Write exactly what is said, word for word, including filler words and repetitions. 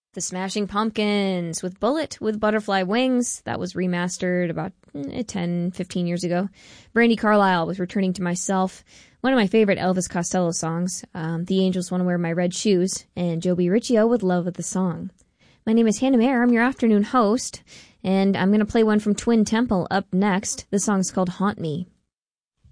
The Smashing Pumpkins with Bullet with Butterfly Wings. That was remastered about eh, ten, fifteen years ago. Brandi Carlile with Returning to Myself. One of my favorite Elvis Costello songs. Um, the Angels Want to Wear My Red Shoes. And Joby Riccio with Love of the Song. My name is Hannah Mayer. I'm your afternoon host. And I'm going to play one from Twin Temple up next. The song's called Haunt Me.